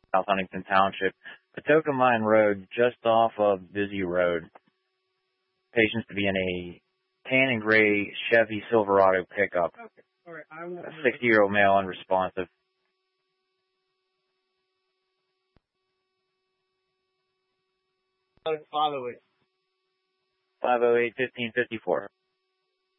South Huntington Township, Patoka Mine Road, just off of Busy Road. Patients to be in a tan and gray Chevy Silverado pickup. Okay. All right. I won't. A 60-year-old male unresponsive. 508. 508-1554.